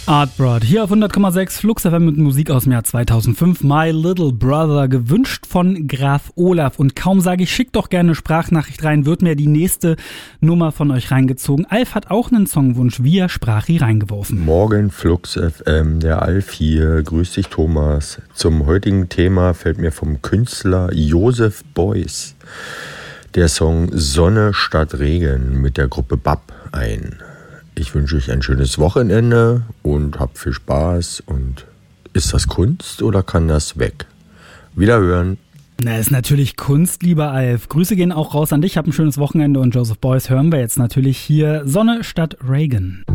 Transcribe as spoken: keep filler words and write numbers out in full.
Artbrod, hier auf hundert Komma sechs Flux F M mit Musik aus dem Jahr zweitausendfünf. My Little Brother, gewünscht von Graf Olaf. Und kaum sage ich, schickt doch gerne eine Sprachnachricht rein, wird mir die nächste Nummer von euch reingezogen. Alf hat auch einen Songwunsch via Sprachi reingeworfen. Morgen Flux F M, der Alf hier. Grüß dich, Thomas. Zum heutigen Thema fällt mir vom Künstler Joseph Beuys der Song Sonne statt Regen mit der Gruppe B A P ein. Ich wünsche euch ein schönes Wochenende und habt viel Spaß. Und ist das Kunst oder kann das weg? Wiederhören. Na, ist natürlich Kunst, lieber Alf. Grüße gehen auch raus an dich. Hab ein schönes Wochenende und Joseph Beuys hören wir jetzt natürlich hier. Sonne statt Reagan.